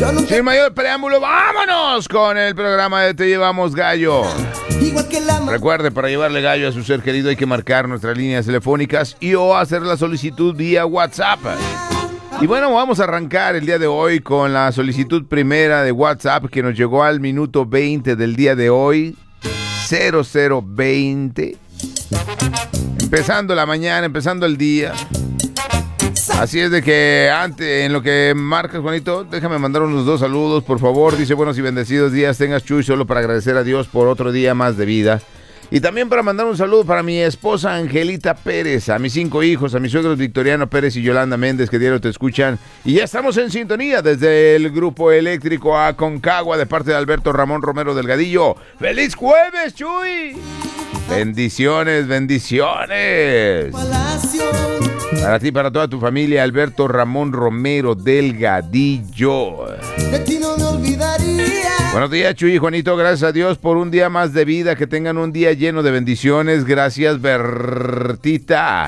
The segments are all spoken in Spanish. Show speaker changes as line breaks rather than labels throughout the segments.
Sin mayor preámbulo, vámonos con el programa de Te Llevamos Gallo. Recuerde, para llevarle gallo a su ser querido hay que marcar nuestras líneas telefónicas y o hacer la solicitud vía WhatsApp. Y bueno, vamos a arrancar el día de hoy con la solicitud primera de WhatsApp que nos llegó al minuto 20 del día de hoy, 0020. Empezando la mañana, empezando el día. Así es de que antes, en lo que marcas, Juanito, déjame mandar unos 2 saludos, por favor. Dice, buenos y bendecidos días tengas, Chuy, solo para agradecer a Dios por otro día más de vida. Y también para mandar un saludo para mi esposa Angelita Pérez, a mis 5 hijos, a mis suegros Victoriano Pérez y Yolanda Méndez, que diario te escuchan. Y ya estamos en sintonía desde el Grupo Eléctrico Aconcagua, de parte de Alberto Ramón Romero Delgadillo. ¡Feliz jueves, Chuy! Bendiciones, bendiciones. Para ti, para toda tu familia, Alberto Ramón Romero Delgadillo.
De ti no me olvidaría.
Buenos días, Chuy y Juanito, gracias a Dios por un día más de vida, que tengan un día lleno de bendiciones. Gracias, Bertita.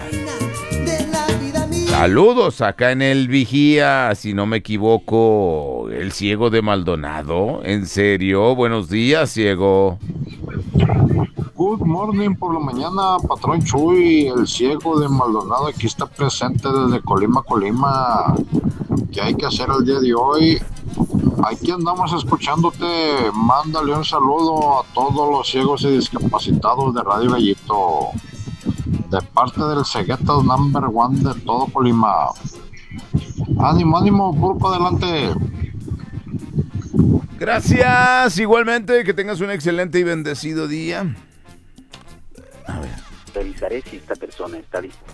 Saludos acá en el Vigía, si no me equivoco, el ciego de Maldonado. ¿En serio? Buenos días, ciego.
Good morning por la mañana, patrón Chuy, el ciego de Maldonado, aquí está presente desde Colima, Colima. ¿Qué hay que hacer el día de hoy? Aquí andamos escuchándote. Mándale un saludo a todos los ciegos y discapacitados de Radio Gallito, de parte del Ceguetas number 1 de todo Colima. Ánimo, ánimo, puro para adelante.
Gracias, igualmente, que tengas un excelente y bendecido día. A ver.
Revisaré si esta persona está disponible.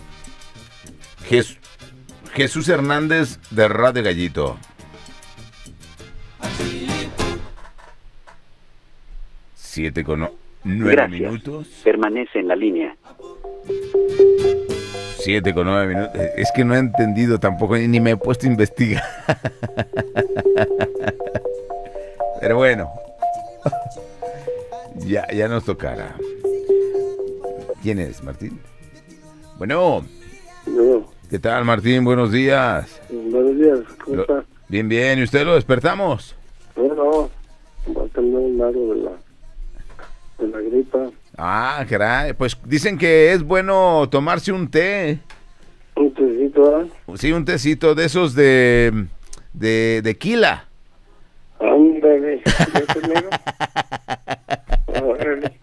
Jesús Hernández de Radio Gallito. 7:09 minutos.
Permanece en la línea.
7:09 minutos. Es que no he entendido tampoco, ni me he puesto a investigar. Pero bueno. Ya nos tocará. ¿Quién es, Martín? Bueno. ¿Qué tal, Martín? Buenos días.
Buenos días, ¿cómo está?
Bien, bien. ¿Y usted lo despertamos?
No, va a tener un lado de la gripa.
Ah, caray. Pues dicen que es bueno tomarse un té.
¿Un tecito, ah?
Sí, un tecito de esos de quila.
Ándale, ¿ya conmigo? Órale.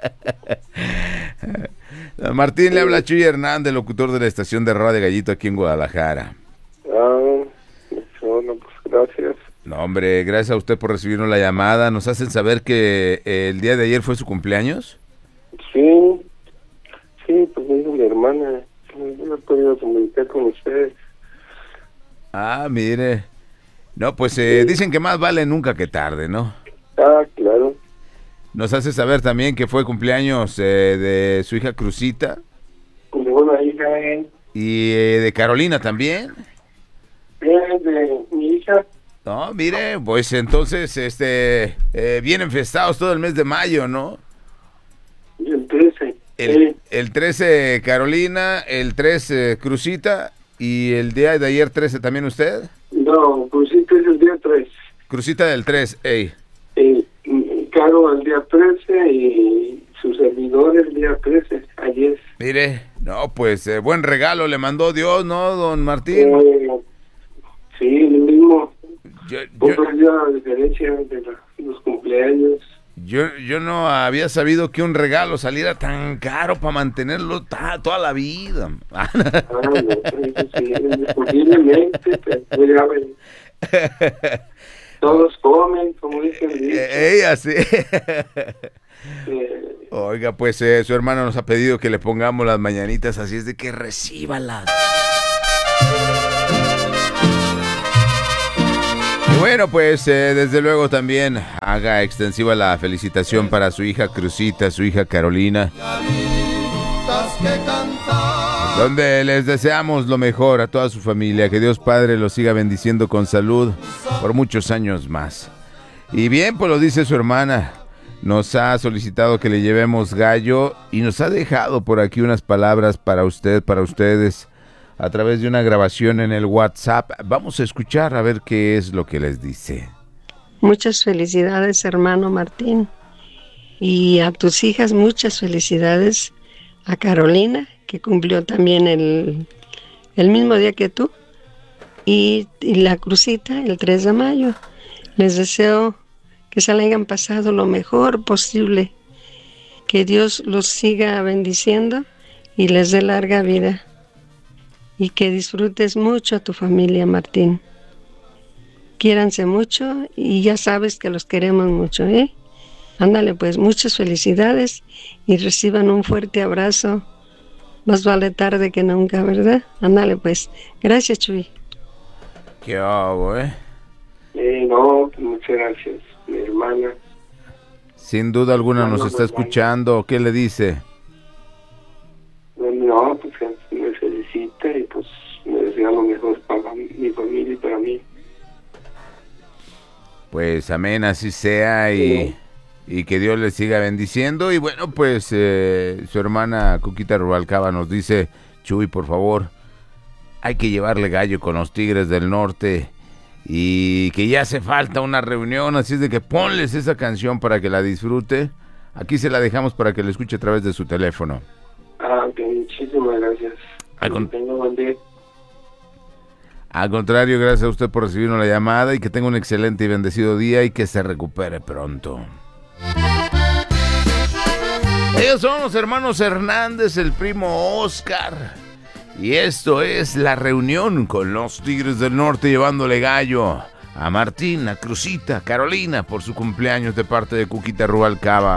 Martín, le habla Chuy Hernández, locutor de la estación de Radio Gallito aquí en Guadalajara.
Bueno, pues gracias.
No, hombre, gracias a usted por recibirnos la llamada. Nos hacen saber que el día de ayer fue su cumpleaños.
Sí, pues me dijo mi hermana. No he podido comunicar con ustedes.
Ah, mire. No, pues dicen que más vale nunca que tarde, ¿no?
Ah, claro.
Nos hace saber también que fue cumpleaños de su hija Cruzita.
De una hija,
Y de Carolina también.
de mi hija.
No, mire, pues entonces, vienen festados todo el mes de mayo, ¿no?
El 13.
El 13 Carolina, el 13 Cruzita, y el día de ayer 13 también usted.
No, Crucita es el día 3.
Cruzita del 3, ey.
Caro el día 13 y su servidor el día 13, ayer.
Mire, no, pues buen regalo le mandó Dios, ¿no, don Martín?
Sí, lo mismo.
Yo
día la diferencia de los cumpleaños.
Yo no había sabido que un regalo saliera tan caro para mantenerlo toda la vida.
No, eso sí, indiscutiblemente, pero ya ven. Todos comen, como dicen.
Ella sí. Oiga, pues su hermano nos ha pedido que le pongamos las mañanitas, así es de que recíbalas. Y bueno, pues desde luego también haga extensiva la felicitación para su hija Cruzita, su hija Carolina, donde les deseamos lo mejor a toda su familia, que Dios Padre los siga bendiciendo con salud por muchos años más. Y bien, pues lo dice su hermana, nos ha solicitado que le llevemos gallo y nos ha dejado por aquí unas palabras para usted, para ustedes, a través de una grabación en el WhatsApp. Vamos a escuchar a ver qué es lo que les dice.
Muchas felicidades, hermano Martín. Y a tus hijas, muchas felicidades. A Carolina, que cumplió también el mismo día que tú. Y la Crucita, el 3 de mayo. Les deseo que se la hayan pasado lo mejor posible. Que Dios los siga bendiciendo y les dé larga vida. Y que disfrutes mucho a tu familia, Martín. Quiéranse mucho y ya sabes que los queremos mucho, ¿eh? Ándale, pues, muchas felicidades y reciban un fuerte abrazo. Más vale tarde que nunca, ¿verdad? Ándale, pues. Gracias, Chuy.
¿Qué hago,
No, muchas gracias, mi hermana.
Sin duda alguna nos está escuchando. ¿Qué le dice?
No, pues me felicita y pues me desea lo mejor para mi familia y para mí.
Pues amén, así sea y que Dios le siga bendiciendo. Y bueno, pues su hermana Cuquita Rubalcaba nos dice, Chuy, por favor, hay que llevarle gallo con los Tigres del Norte y que ya hace falta una reunión, así es de que ponles esa canción para que la disfrute. Aquí se la dejamos para que la escuche a través de su teléfono.
Ok, muchísimas gracias. Tengo buen día.
Al contrario, gracias a usted por recibirnos la llamada y que tenga un excelente y bendecido día y que se recupere pronto. Ellos son los hermanos Hernández, el primo Oscar. Y esto es la reunión con los Tigres del Norte, llevándole gallo a Martín, a Crucita, a Carolina por su cumpleaños de parte de Cuquita Rubalcaba.